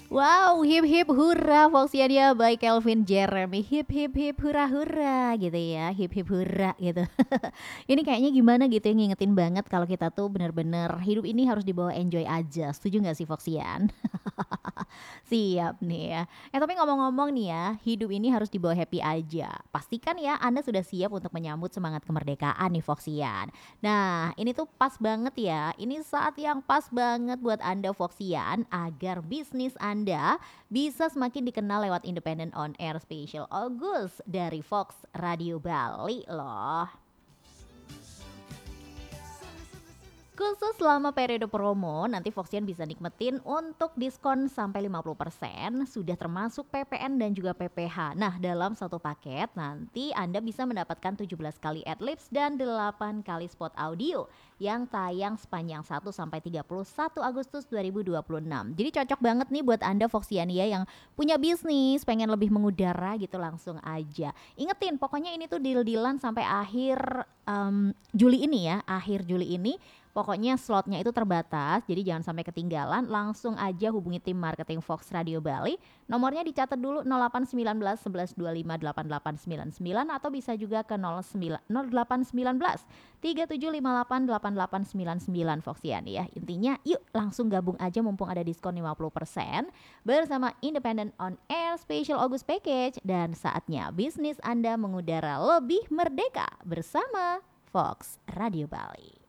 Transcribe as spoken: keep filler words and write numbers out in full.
Wow, hip hip hura Foxiania by Calvin Jeremy. Hip hip hip hura hura gitu ya. Hip hip hura gitu. Ini kayaknya gimana gitu yang ngingetin banget kalau kita tuh bener-bener hidup ini harus dibawa enjoy aja. Setuju nggak sih Foxian? Siap nih ya. Eh tapi ngomong-ngomong nih ya, hidup ini harus dibawa happy aja. Pastikan ya Anda sudah siap untuk menyambut semangat kemerdekaan nih Foxian. Nah ini tuh pas banget ya, ini saat yang pas banget buat Anda Foxian agar bisnis Anda bisa semakin dikenal lewat Independent On Air Special August dari Fox Radio Bali loh. Khusus selama periode promo, nanti Foxian bisa nikmetin untuk diskon sampai lima puluh persen, sudah termasuk P P N dan juga P P H. Nah, dalam satu paket nanti Anda bisa mendapatkan tujuh belas kali adlibs dan delapan kali spot audio yang tayang sepanjang satu sampai tiga puluh satu Agustus dua ribu dua puluh enam. Jadi cocok banget nih buat Anda Foxiania yang punya bisnis, pengen lebih mengudara gitu langsung aja. Ingetin, pokoknya ini tuh deal-dealan sampai akhir em, Juli ini ya, akhir Juli ini. Pokoknya slotnya itu terbatas, jadi jangan sampai ketinggalan. Langsung aja hubungi tim marketing Fox Radio Bali. Nomornya dicatat dulu nol delapan satu sembilan satu satu dua lima delapan delapan sembilan sembilan atau bisa juga ke nol sembilan nol delapan satu sembilan tiga tujuh lima delapan delapan delapan sembilan sembilan Foxian ya. Intinya yuk langsung gabung aja mumpung ada diskon lima puluh persen bersama Independent On Air Special August Package dan saatnya bisnis Anda mengudara lebih merdeka bersama Fox Radio Bali.